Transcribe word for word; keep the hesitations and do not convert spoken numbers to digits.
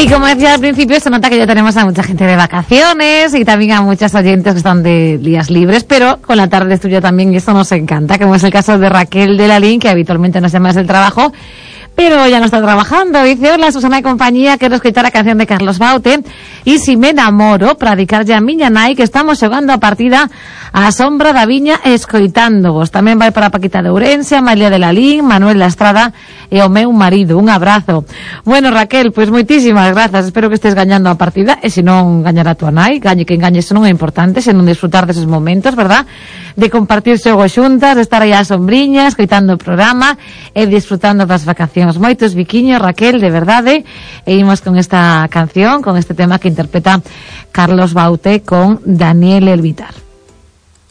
Y como decía al principio, se nota que ya tenemos a mucha gente de vacaciones y también a muchas oyentes que están de días libres, pero con la tarde estudio también, y esto nos encanta, como es el caso de Raquel de Lalín, que habitualmente nos llama desde el trabajo, pero ya no está trabajando. Dice: hola, Susana y compañía, quero escoitar a canción de Carlos Baute e Si me namoro, para dedicarlle a miña nai, que estamos xogando a partida á sombra da viña escoitándovos. Tamén vai para Paquita de Ourense, Amalia de Lalín, Manuel da Estrada e o meu marido. Un abrazo. Bueno, Raquel, pois pues moitísimas grazas. Espero que estés gañando a partida, e se non gañará a tua nai, gañe que engañe, iso non é importante, se non disfrutar deses momentos, verdad? De compartir xogo xuntas, de estar aí á sombriña, escoitando o programa e disfrutando das vacacións. Moitos biquiños, Raquel, de verdade. E imos con esta canción, con este tema que interpreta Carlos Baute con Daniel Elvitar.